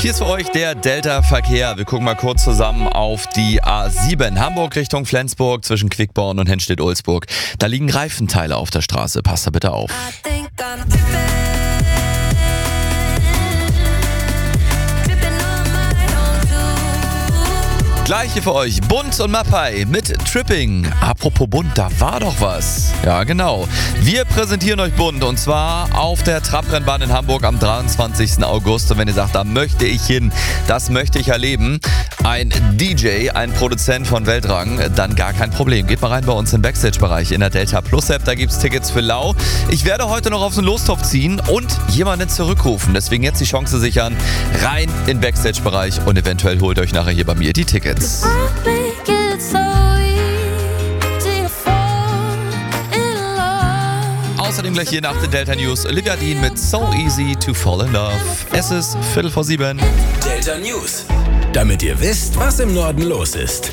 Hier ist für euch der Delta-Verkehr. Wir gucken mal kurz zusammen auf die A7 Hamburg Richtung Flensburg zwischen Quickborn und Henstedt-Ulzburg. Da liegen Reifenteile auf der Straße. Passt da bitte auf. Gleiche für euch, Bund und Mapei mit Tripping. Apropos Bund, da war doch was. Ja, genau. Wir präsentieren euch Bund und zwar auf der Trabrennbahn in Hamburg am 23. August. Und wenn ihr sagt, da möchte ich hin, das möchte ich erleben, ein DJ, ein Produzent von Weltrang, dann gar kein Problem. Geht mal rein bei uns im Backstage-Bereich in der Delta Plus App, da gibt's Tickets für Lau. Ich werde heute noch auf so einen Lostopf ziehen und jemanden zurückrufen. Deswegen jetzt die Chance sichern, rein in den Backstage-Bereich und eventuell holt euch nachher hier bei mir die Tickets. Außerdem gleich hier nach den Delta News Olivia Dean mit So Easy to Fall in Love. Es ist 6:45. Delta News, damit ihr wisst, was im Norden los ist.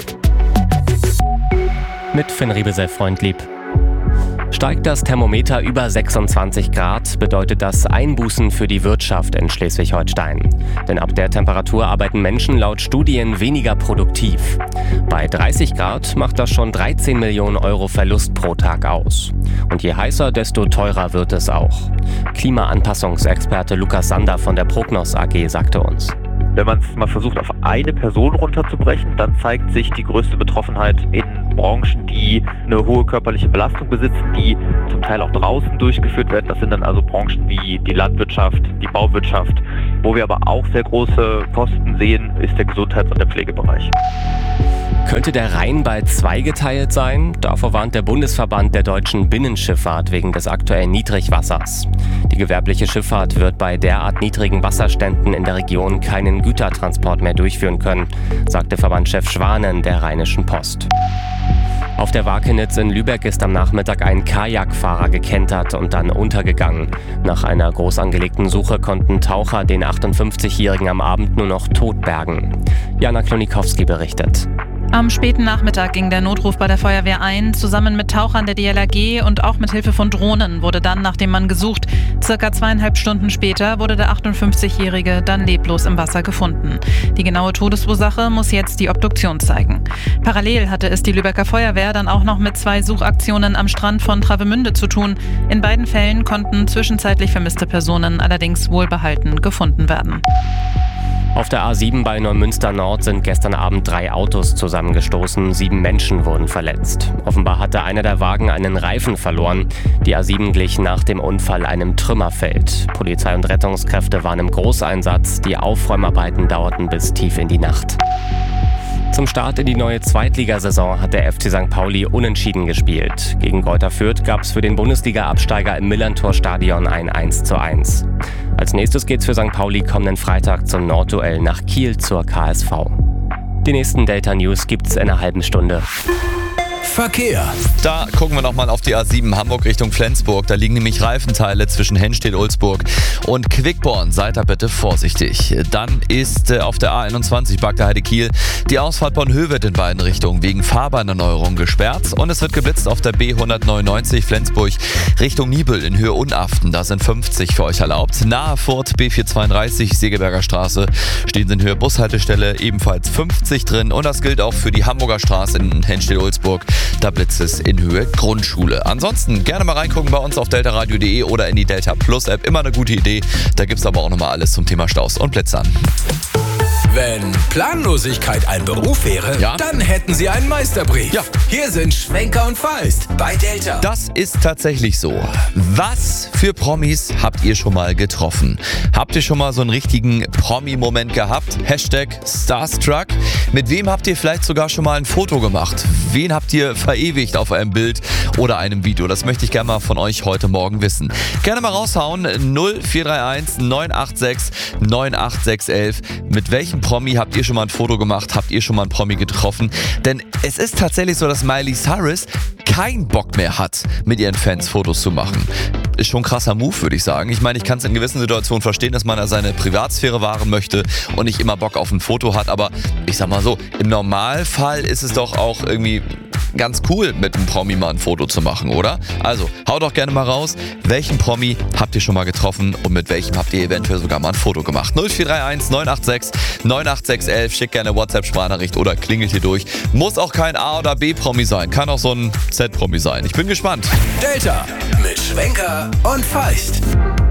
Mit Finn Riebesell, Freund lieb. Steigt das Thermometer über 26 Grad, bedeutet das Einbußen für die Wirtschaft in Schleswig-Holstein. Denn ab der Temperatur arbeiten Menschen laut Studien weniger produktiv. Bei 30 Grad macht das schon 13 Millionen Euro Verlust pro Tag aus. Und je heißer, desto teurer wird es auch. Klimaanpassungsexperte Lukas Sander von der Prognos AG sagte uns: Wenn man es mal versucht, auf eine Person runterzubrechen, dann zeigt sich die größte Betroffenheit in Branchen, die eine hohe körperliche Belastung besitzen, die zum Teil auch draußen durchgeführt werden. Das sind dann also Branchen wie die Landwirtschaft, die Bauwirtschaft. Wo wir aber auch sehr große Kosten sehen, ist der Gesundheits- und der Pflegebereich. Könnte der Rhein bald zweigeteilt sein? Davor warnt der Bundesverband der deutschen Binnenschifffahrt wegen des aktuellen Niedrigwassers. Die gewerbliche Schifffahrt wird bei derart niedrigen Wasserständen in der Region keinen Gütertransport mehr durchführen können, sagte Verbandschef Schwanen der Rheinischen Post. Auf der Wakenitz in Lübeck ist am Nachmittag ein Kajakfahrer gekentert und dann untergegangen. Nach einer groß angelegten Suche konnten Taucher den 58-Jährigen am Abend nur noch tot bergen. Jana Klonikowski berichtet. Am späten Nachmittag ging der Notruf bei der Feuerwehr ein. Zusammen mit Tauchern der DLRG und auch mit Hilfe von Drohnen wurde dann nach dem Mann gesucht. Circa 2,5 Stunden später wurde der 58-Jährige dann leblos im Wasser gefunden. Die genaue Todesursache muss jetzt die Obduktion zeigen. Parallel hatte es die Lübecker Feuerwehr dann auch noch mit 2 Suchaktionen am Strand von Travemünde zu tun. In beiden Fällen konnten zwischenzeitlich vermisste Personen allerdings wohlbehalten gefunden werden. Auf der A7 bei Neumünster Nord sind gestern Abend 3 Autos zusammengestoßen. 7 Menschen wurden verletzt. Offenbar hatte einer der Wagen einen Reifen verloren. Die A7 glich nach dem Unfall einem Trümmerfeld. Polizei und Rettungskräfte waren im Großeinsatz. Die Aufräumarbeiten dauerten bis tief in die Nacht. Zum Start in die neue Zweitligasaison hat der FC St. Pauli unentschieden gespielt. Gegen Greuther Fürth gab es für den Bundesliga-Absteiger im Millerntor-Stadion ein 1:1. Als nächstes geht's für St. Pauli kommenden Freitag zum Nordduell nach Kiel zur KSV. Die nächsten Delta News gibt's in einer halben Stunde. Verkehr. Da gucken wir nochmal auf die A7 Hamburg Richtung Flensburg. Da liegen nämlich Reifenteile zwischen Henstedt-Ulzburg und Quickborn. Seid da bitte vorsichtig. Dann ist auf der A21 Bagda-Heide-Kiel die Ausfahrt Bonn-Hövet in beiden Richtungen wegen Fahrbahnerneuerung gesperrt. Und es wird geblitzt auf der B199 Flensburg Richtung Niebüll in Höhe Unaften. Da sind 50 für euch erlaubt. Nahe Furt B432 Segeberger Straße stehen sie in Höhe Bushaltestelle ebenfalls 50 drin. Und das gilt auch für die Hamburger Straße in Henstedt-Ulzburg. Da blitzt es in Höhe Grundschule. Ansonsten gerne mal reingucken bei uns auf deltaradio.de oder in die Delta Plus App. Immer eine gute Idee. Da gibt es aber auch nochmal alles zum Thema Staus und Blitzern. Wenn Planlosigkeit ein Beruf wäre, Ja? dann hätten Sie einen Meisterbrief. Ja. Hier sind Schwenker und Feist bei Delta. Das ist tatsächlich so. Was für Promis habt ihr schon mal getroffen? Habt ihr schon mal so einen richtigen Promi-Moment gehabt? Hashtag Starstruck. Mit wem habt ihr vielleicht sogar schon mal ein Foto gemacht? Wen habt ihr verewigt auf einem Bild oder einem Video? Das möchte ich gerne mal von euch heute Morgen wissen. Gerne mal raushauen. 0431 986 98611. Mit welchem Promi habt ihr schon mal ein Foto gemacht? Habt ihr schon mal einen Promi getroffen? Denn es ist tatsächlich so, dass Miley Cyrus keinen Bock mehr hat, mit ihren Fans Fotos zu machen. Ist schon ein krasser Move, würde ich sagen. Ich meine, ich kann es in gewissen Situationen verstehen, dass man da seine Privatsphäre wahren möchte und nicht immer Bock auf ein Foto hat. Aber ich sag mal so, im Normalfall ist es doch auch irgendwie ganz cool, mit einem Promi mal ein Foto zu machen, oder? Also, haut doch gerne mal raus, welchen Promi habt ihr schon mal getroffen und mit welchem habt ihr eventuell sogar mal ein Foto gemacht? 0431 986 98611, schickt gerne WhatsApp-Sprachnachricht oder klingelt hier durch. Muss auch kein A- oder B-Promi sein, kann auch so ein Z-Promi sein. Ich bin gespannt. Delta mit Schwenker und Feist.